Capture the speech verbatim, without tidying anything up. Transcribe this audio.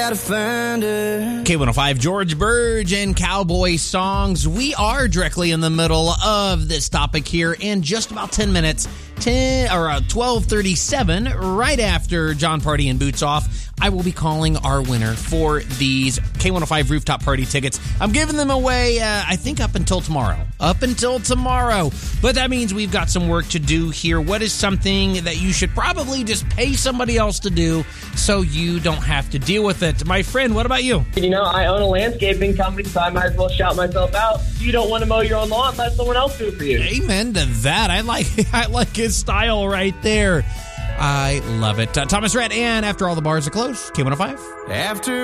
K one oh five, George Burge and Cowboy Songs. We are directly in the middle of this topic here in just about ten minutes, ten or uh, twelve thirty-seven, right after John Party and Boots Off. I will be calling our winner for these K one oh five rooftop party tickets. I'm giving them away, uh, I think, up until tomorrow. Up until tomorrow. But that means we've got some work to do here. What is something that you should probably just pay somebody else to do so you don't have to deal with it? My friend, what about you? You know, I own a landscaping company, so I might as well shout myself out. If you don't want to mow your own lawn, let someone else do it for you. Amen to that. I like I like his style right there. I love it. Uh, Thomas Rhett, and after all the bars are closed, K one oh five. After